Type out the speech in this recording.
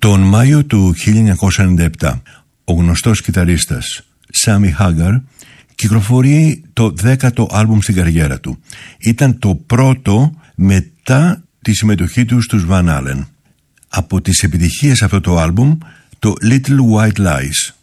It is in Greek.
Τον Μάιο του 1997, ο γνωστός κιθαρίστας Σάμι Χάγκαρ κυκλοφορεί το 10ο άλμπουμ στην καριέρα του. Ήταν το πρώτο μετά τη συμμετοχή του στους Van Halen. Από τις επιτυχίες αυτό το άλμπουμ, το Little White Lies.